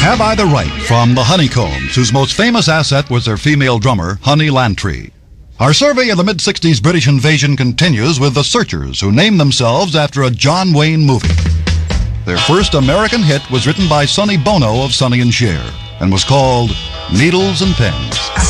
Have I the Right from the Honeycombs, whose most famous asset was their female drummer, Honey Lantry. Our survey of the mid-60s British invasion continues with the Searchers, who named themselves after a John Wayne movie. Their first American hit was written by Sonny Bono of Sonny and Cher and was called Needles and Pens.